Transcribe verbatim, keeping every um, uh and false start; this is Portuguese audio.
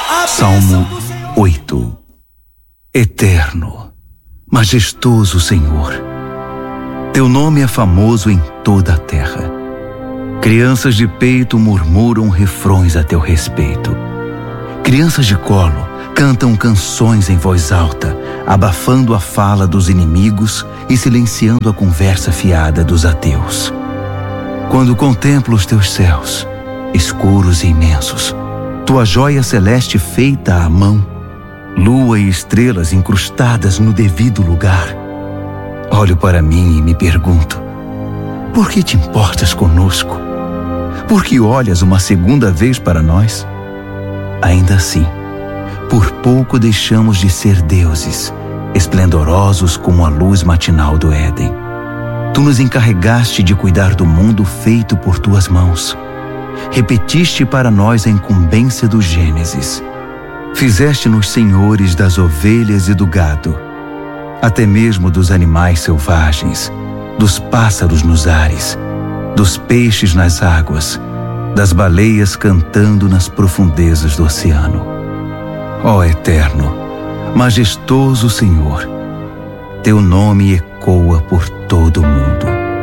Salmo oito. Eterno, majestoso Senhor, teu nome é famoso em toda a terra. Crianças de peito murmuram refrões a teu respeito. Crianças de colo cantam canções em voz alta, abafando a fala dos inimigos e silenciando a conversa fiada dos ateus. Quando contemplo os teus céus, escuros e imensos, tua joia celeste feita à mão, lua e estrelas incrustadas no devido lugar, olho para mim e me pergunto: por que te importas conosco? Por que olhas uma segunda vez para nós? Ainda assim, por pouco deixamos de ser deuses, esplendorosos como a luz matinal do Éden. Tu nos encarregaste de cuidar do mundo feito por tuas mãos. Repetiste para nós a incumbência do Gênesis. Fizeste-nos senhores das ovelhas e do gado, até mesmo dos animais selvagens, dos pássaros nos ares, dos peixes nas águas, das baleias cantando nas profundezas do oceano. Ó Eterno, majestoso Senhor, teu nome ecoa por todo o mundo.